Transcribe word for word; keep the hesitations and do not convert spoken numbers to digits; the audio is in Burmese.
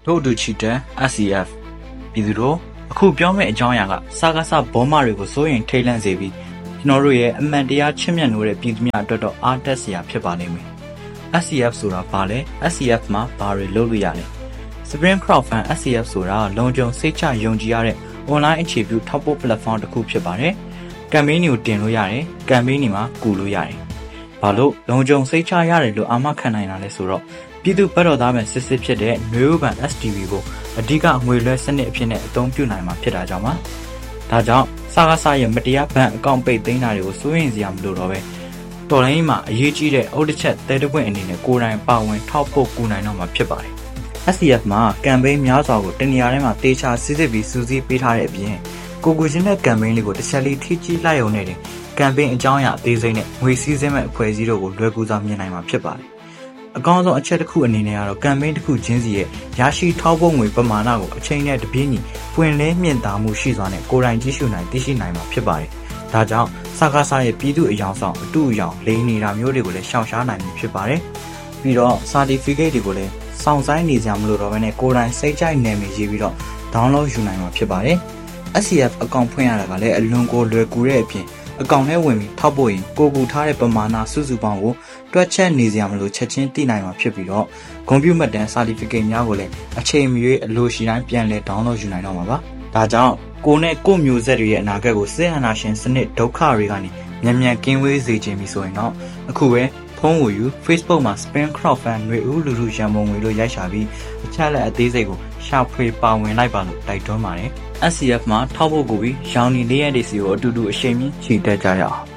တို့တူချီတဲ့ S C F ပြည်သူတို့အခုပြောမယ့်အကြောင်းအရာကစကားစဘောမတွေကိုစိုးရင်ထိတ်လန့်စေပြီးကျွန်တော်တို့ရဲ့အမှန်တရားချစ်မြတ်နိုးတဲ့ပြည်သူများအတွက်တော့အားတက်စရာဖြစ်ပါလိမ့်မယ်။ S C F ဆိုတာဘာလဲ S C F မှာဘာတွေလုပ်လို့ရလဲ Spring Crowdfund S C F ဆိုတာလုံခြုံစိတ်ချယုံကြည်ရတဲ့ online အခြေပြုထောက်ပို့ platform တစ်ခုဖြစ်ပါတယ်။ campaign တွေကိုတင်လို့ရတယ်။ campaign တွေမှာကူလို့ရတယ်။ဘာလို့လုံခြုံစိတ်ချရတယ်လို့အာမခံနိုင်တာလဲဆိုတော့ပြည်သူ့ဘက်တော်သားမဲ့စစ်စစ်ဖြစ်တဲ့နွေဦးဘဏ် S T B ကိုအဓိကငွေလွှဲစနစ်အဖြစ်နဲ့အသုံးပြုနိုင်မှာဖြစ်တာကြောင့်ပါ။ဒါကြောင့်စကားစရဲ့မတရားဘဏ်အကောင့်ပိတ်သိမ်းတာတွေကိုစိုးရိမ်စရာမလိုတော့ပဲတော်လိုင်းမှာအရေးကြီးတဲ့အုတ်တစ်ချက်တဲတပွင့်အနေနဲ့ကိုယ်တိုင်ပါဝင်ထောက်ပို့ကူနိုင်တော့မှာဖြစ်ပါတယ်။ S C F မှာ campaign များစွာကိုတနေရာထဲမှာတေချာစစ်စစ်ပြီးစူးစီးပေးထားတဲ့အပြင်ကိုကိုချင်းတဲ့ campaign လေးကိုတစ်ချက်လေးထိကြီးလိုက်ရုံနဲ့တင် campaign အကြောင်းအရာအသေးစိတ်နဲ့ငွေစည်းစိမ်မဲ့အဖွဲ့အစည်းတို့ကိုလွယ်ကူစွာမြင်နိုင်မှာဖြစ်ပါတယ်။အကောင်းဆုံးအချက်တစ်ခုအနေနဲ့ကတော့ campaign တစ်ခုချင်းစီရဲ့ရရှိထောက်ပို့ငွေပမာဏကိုအချိန်နဲ့တပြေးညီပွင့်လင်းမြင့်တာမှုရှိစွာနဲ့ကိုယ်တိုင်ကြည့်ရှုနိုင်သိရှိနိုင်မှာဖြစ်ပါတယ်။ဒါကြောင့်စကားစားရဲ့ပြည်သူအယောင်ဆောင်အတူအယောင်လိမ့်နေတာမျိုးတွေကိုလည်းရှောင်ရှားနိုင်မှာဖြစ်ပါတယ်။ပြီးတော့ certificate တွေကိုလည်းစောင့်ဆိုင်းနေကြမလို့တော့ဘဲနဲ့ကိုယ်တိုင်စိတ်ကြိုက်နာမည်ရေးပြီးတော့ download ယူနိုင်မှာဖြစ်ပါတယ်။ S C F အကောင့်ဖွင့်ရတာကလည်းအလွန်ကိုလွယ်ကူတဲ့အပြင်အကောင့်ထဲဝင်ပြီးထောက်ပို့ရင်ကိုကူထားတဲ့ပမာဏစုစုပေါင်းကိုတွက်ချက်နေစရာမလိုချက်ချင်းသိနိုင်မှာဖြစ်ပြီးတော့ဂုဏ်ပြုမှတ်တမ်း certificate များကိုလည်းအချိန်မရွေးအလိုရှိတိုင်းပြန်လည် download ယူနိုင်တော့မှာပါ။ဒါကြောင့်ကိုနဲ့ကိုမျိုးဆက်တွေရဲ့အနာဂတ်ကိုစစ်အာဏာရှင်စနစ်ဒုက္ခတွေကနေမြန်မြန်ကင်းဝေးစေခြင်းပြီဆိုရင်တော့အခုပဲဖုန်းကိုယူ Facebook မှာ Spring Crowdfund ຫນွေဦးလူထုရန်ပုံငွေလို့ရိုက်ရှာပြီးအချက်လက်အသေးစိတ်ကိုရှာဖွေပါဝင်လိုက်ပါလို့တိုက်တွန်းပါတယ်။ S C F မှာထောက်ဖို့ကိုပြီးရောင်နီလေးရက်တွေစီကိုအတူတူအရှိန်မြင့်ချီတက်ကြရအောင်